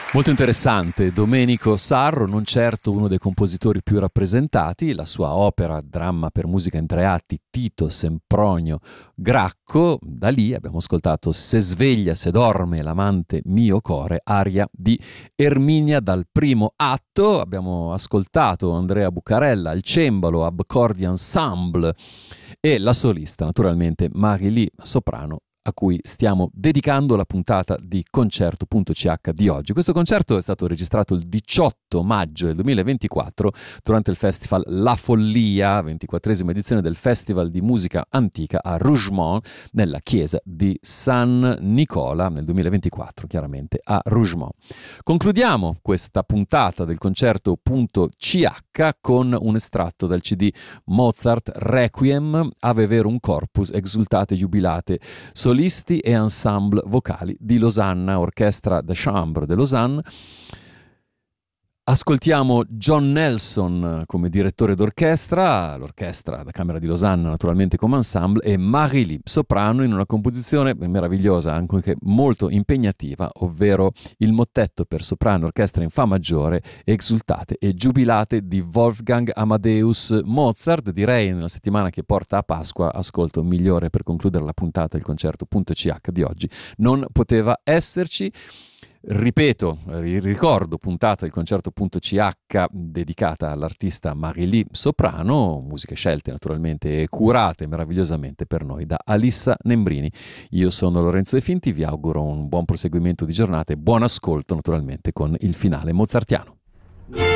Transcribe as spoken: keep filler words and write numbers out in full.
Molto interessante, Domenico Sarro, non certo uno dei compositori più rappresentati, la sua opera, dramma per musica in tre atti, Tito, Sempronio, Gracco, da lì abbiamo ascoltato Se sveglia, se dorme l'amante mio core, aria di Erminia dal primo atto, abbiamo ascoltato Andrea Bucarella al cembalo, Abcordi Ensemble e la solista naturalmente Marie-Lee soprano, a cui stiamo dedicando la puntata di Concerto punto c h di oggi. Questo concerto è stato registrato il diciotto maggio del duemilaventiquattro durante il festival La Follia, ventiquattresima edizione del Festival di Musica Antica a Rougemont, nella chiesa di San Nicola, nel duemilaventiquattro, chiaramente a Rougemont. Concludiamo questa puntata del Concerto punto c h con un estratto dal C D Mozart Requiem, Ave Verum Corpus, Exultate Jubilate, solisti e ensemble vocali di Losanna, Orchestra de Chambre de Lausanne. Ascoltiamo John Nelson come direttore d'orchestra, l'orchestra da Camera di Losanna naturalmente come ensemble, e Marie-Lee soprano in una composizione meravigliosa, anche molto impegnativa, ovvero il mottetto per soprano e orchestra in fa maggiore, Exultate e Giubilate di Wolfgang Amadeus Mozart. Direi nella settimana che porta a Pasqua, ascolto migliore per concludere la puntata del Concerto punto c h di oggi non poteva esserci. Ripeto, ricordo, puntata del Concerto punto c h dedicata all'artista Marie-Lee soprano, musiche scelte naturalmente e curate meravigliosamente per noi da Alissa Nembrini. Io sono Lorenzo De Finti, vi auguro un buon proseguimento di giornata e buon ascolto naturalmente con il finale mozartiano.